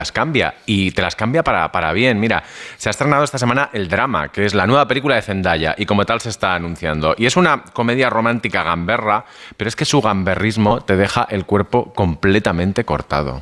las cambia, y te las cambia para bien. Mira, se ha estrenado esta semana El Drama, que es la nueva película de Zendaya, y como tal se está anunciando. Y es una comedia romántica gamberra, pero es que su gamberrismo te deja el cuerpo completamente cortado.